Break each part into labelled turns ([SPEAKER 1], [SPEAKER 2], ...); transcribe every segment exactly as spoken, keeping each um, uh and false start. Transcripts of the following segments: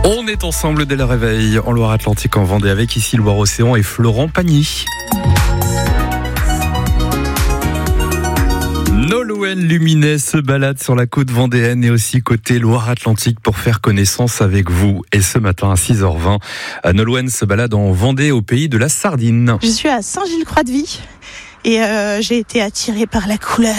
[SPEAKER 1] On est ensemble dès le réveil en Loire-Atlantique, en Vendée, avec ici Loire-Océan et Florent Pagny. Nolwenn Luminet se balade sur la côte vendéenne et aussi côté Loire-Atlantique pour faire connaissance avec vous. Et ce matin à six heures vingt, Nolwenn se balade en Vendée, au pays de la sardine.
[SPEAKER 2] Je suis à Saint-Gilles-Croix-de-Vie et euh, j'ai été attirée par la couleur.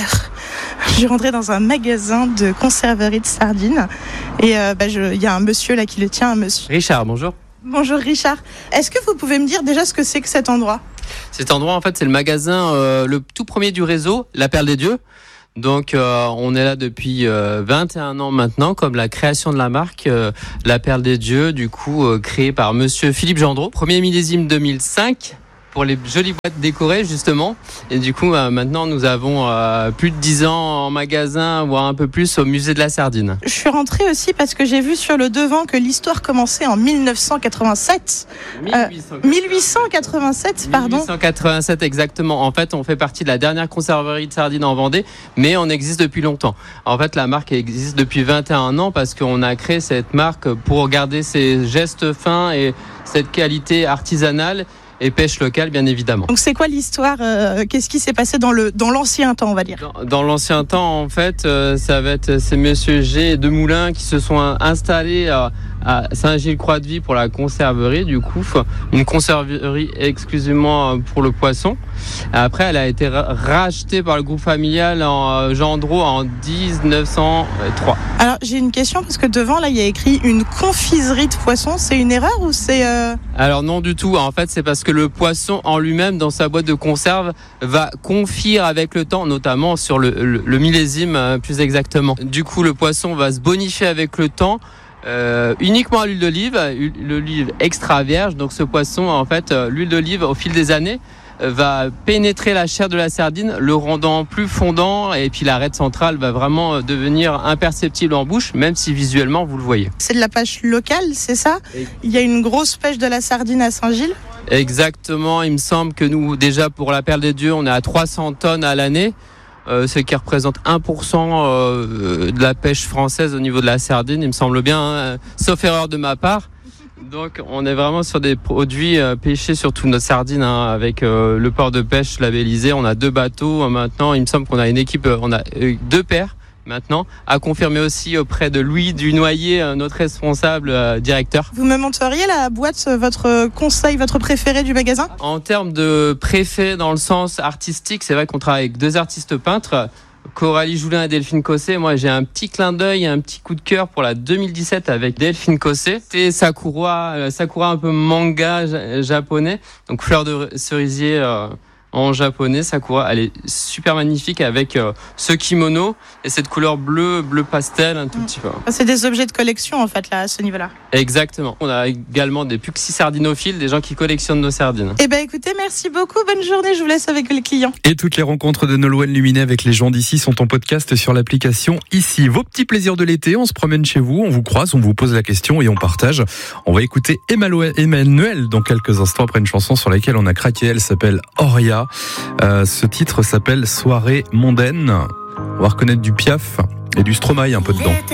[SPEAKER 2] Je suis rentrée dans un magasin de conserverie de sardines et euh, bah, je, y a un monsieur là qui le tient, un monsieur.
[SPEAKER 3] Richard, bonjour.
[SPEAKER 2] Bonjour Richard. Est-ce que vous pouvez me dire déjà ce que c'est que cet endroit ?
[SPEAKER 3] Cet endroit, en fait, c'est le magasin, euh, le tout premier du réseau, La Perle des Dieux. Donc, euh, on est là depuis euh, vingt et un ans maintenant, comme la création de la marque euh, La Perle des Dieux, du coup, euh, créée par monsieur Philippe Gendreau. Premier millésime deux mille cinq. Pour les jolies boîtes décorées, justement. Et du coup, euh, maintenant, nous avons euh, plus de dix ans en magasin, voire un peu plus, au musée de la Sardine.
[SPEAKER 2] Je suis rentrée aussi parce que j'ai vu sur le devant que l'histoire commençait en dix-neuf cent quatre-vingt-sept. Euh, dix-huit cent quatre-vingt-sept, pardon.
[SPEAKER 3] dix-huit cent quatre-vingt-sept, exactement. En fait, on fait partie de la dernière conserverie de sardines en Vendée, mais on existe depuis longtemps. En fait, la marque existe depuis vingt et un ans parce qu'on a créé cette marque pour garder ses gestes fins et cette qualité artisanale et pêche locale, bien évidemment.
[SPEAKER 2] Donc c'est quoi l'histoire euh, Qu'est-ce qui s'est passé dans, le, dans l'ancien temps, on va dire ?
[SPEAKER 3] Dans, dans l'ancien temps, en fait, euh, ça va être ces monsieur G et Demoulin qui se sont installés à, à Saint-Gilles-Croix-de-Vie pour la conserverie, du coup, une conserverie exclusivement pour le poisson. Après, elle a été rachetée par le groupe familial en Gendreau en dix-neuf cent trois.
[SPEAKER 2] Alors, j'ai une question parce que devant, là, il y a écrit une confiserie de poisson. C'est une erreur ou c'est... Euh...
[SPEAKER 3] Alors non du tout. En fait, c'est parce que le poisson en lui-même, dans sa boîte de conserve, va confire avec le temps, notamment sur le, le, le millésime euh, plus exactement. Du coup, le poisson va se bonifier avec le temps. Euh, uniquement à l'huile d'olive, l'olive extra vierge. Donc ce poisson, en fait, euh, l'huile d'olive au fil des années euh, va pénétrer la chair de la sardine, le rendant plus fondant, et puis l'arête centrale va vraiment devenir imperceptible en bouche, même si visuellement vous le voyez.
[SPEAKER 2] C'est de la pêche locale, c'est ça ?
[SPEAKER 3] Et...
[SPEAKER 2] Il y a une grosse pêche de la sardine à Saint-Gilles ?
[SPEAKER 3] Exactement, il me semble que nous, déjà pour la Perle des Dieux, on est à trois cents tonnes à l'année. Euh, ce qui représente un pour cent euh, de la pêche française au niveau de la sardine, il me semble bien, hein, sauf erreur de ma part. Donc on est vraiment sur des produits euh, pêchés sur toutes nos sardines, hein, avec euh, le port de pêche labellisé. On a deux bateaux, euh, maintenant il me semble qu'on a une équipe, euh, on a euh, deux paires maintenant, à confirmer aussi auprès de Louis Dunoyer, euh, notre responsable euh, directeur.
[SPEAKER 2] Vous me montreriez la boîte, votre conseil, votre préféré du magasin ?
[SPEAKER 3] En termes de préfet dans le sens artistique, c'est vrai qu'on travaille avec deux artistes peintres, Coralie Joulin et Delphine Cosset. Moi, j'ai un petit clin d'œil, un petit coup de cœur pour la deux mille dix-sept avec Delphine Cosset. C'est Sakura, euh, Sakura un peu manga j- japonais, donc fleur de cerisier euh, en japonais. Sakura, elle est super magnifique avec euh, ce kimono et cette couleur bleu, bleu pastel un tout mmh. petit peu.
[SPEAKER 2] C'est des objets de collection en fait là, à ce niveau-là.
[SPEAKER 3] Exactement. On a également des puxi sardinophiles, des gens qui collectionnent nos sardines.
[SPEAKER 2] Eh ben écoutez, merci beaucoup, bonne journée, je vous laisse avec les clients.
[SPEAKER 1] Et toutes les rencontres de Nolwenn Luminet avec les gens d'ici sont en podcast sur l'application Ici. Vos petits plaisirs de l'été, on se promène chez vous, on vous croise, on vous pose la question et on partage. On va écouter Emmanuel dans quelques instants après une chanson sur laquelle on a craqué. Elle s'appelle Auria. Euh, ce titre s'appelle Soirée mondaine. On va reconnaître du Piaf et du Stromae un peu dedans.